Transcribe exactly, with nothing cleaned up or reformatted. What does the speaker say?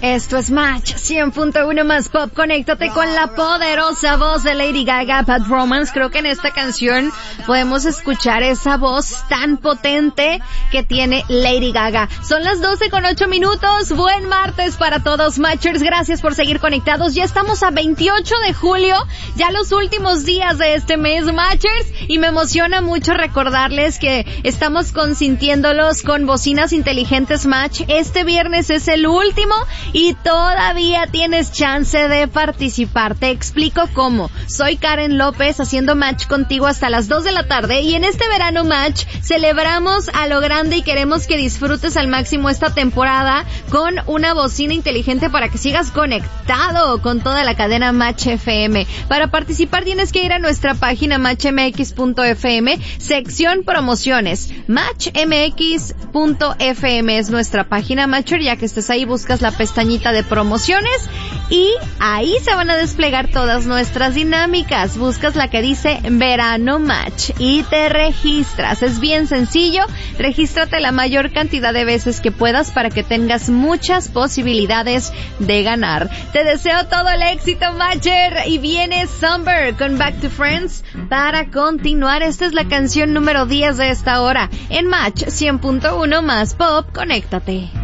Esto es Match cien punto uno más Pop. Conéctate con la poderosa voz de Lady Gaga, Bad Romance. Creo que en esta canción podemos escuchar esa voz tan potente que tiene Lady Gaga. Son las doce con ocho minutos. Buen martes para todos, Matchers. Gracias por seguir conectados. Ya estamos a veintiocho de julio, ya los últimos días de este mes, Matchers. Y me emociona mucho recordarles que estamos consintiéndolos con bocinas inteligentes Match. Este viernes es el último y todavía tienes chance de participar. Te explico cómo. Soy Karen López haciendo Match contigo hasta las dos de la tarde y en este verano Match celebramos a lo grande y queremos que disfrutes al máximo esta temporada con una bocina inteligente para que sigas conectado con toda la cadena Match F M. Para participar tienes que ir a nuestra página match m x punto f m, sección promociones. match m x punto f m es nuestra página, Matcher. Ya que estés ahí buscas la pestañita de promociones y ahí se van a desplegar todas nuestras dinámicas. Buscas la que dice Verano Match y te registras. Es bien sencillo. Regístrate la mayor cantidad de veces que puedas para que tengas muchas posibilidades de ganar. Te deseo todo el éxito, Matcher. Y viene Summer con Back to Friends para continuar. Esta es la canción número diez de esta hora en Match cien punto uno más Pop. Conéctate.